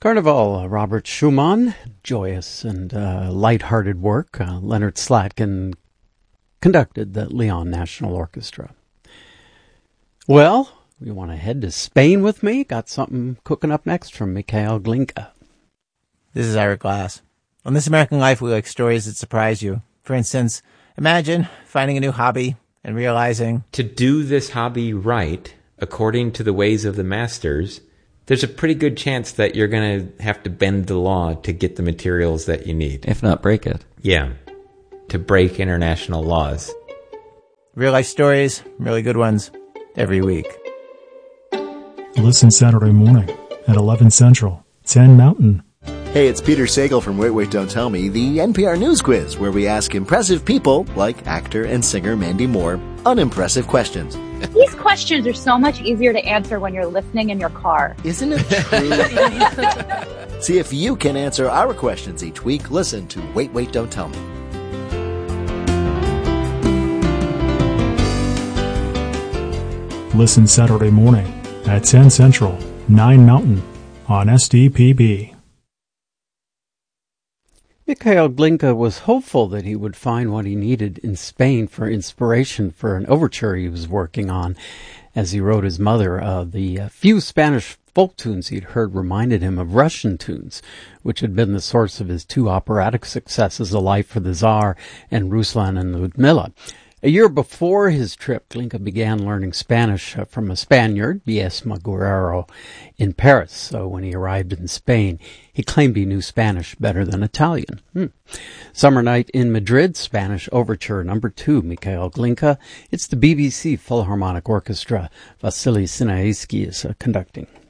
Carnival, Robert Schumann, joyous and light-hearted work. Leonard Slatkin conducted the Lyon National Orchestra. Well, you want to head to Spain with me? Got something cooking up next from Mikhail Glinka. This is Ira Glass. On This American Life, we like stories that surprise you. For instance, imagine finding a new hobby and realizing to do this hobby right, according to the ways of the masters, there's a pretty good chance that you're going to have to bend the law to get the materials that you need. If not break it. Yeah, to break international laws. Real life stories, really good ones, every week. Listen Saturday morning at 11 Central, 10 Mountain. Hey, it's Peter Sagal from Wait, Wait, Don't Tell Me, the NPR News Quiz, where we ask impressive people, like actor and singer Mandy Moore, unimpressive questions. These questions are so much easier to answer when you're listening in your car. Isn't it true? See if you can answer our questions each week. Listen to Wait, Wait, Don't Tell Me. Listen Saturday morning at 10 Central, 9 Mountain on SDPB. Mikhail Glinka was hopeful that he would find what he needed in Spain for inspiration for an overture he was working on. As he wrote his mother, the few Spanish folk tunes he'd heard reminded him of Russian tunes, which had been the source of his two operatic successes, A Life for the Tsar and Ruslan and Ludmilla. A year before his trip, Glinka began learning Spanish from a Spaniard, Biesma Guerrero, in Paris. So when he arrived in Spain, he claimed he knew Spanish better than Italian. Summer Night in Madrid, Spanish Overture No. 2, Mikhail Glinka. It's the BBC Philharmonic Orchestra. Vasily Sinaisky is conducting.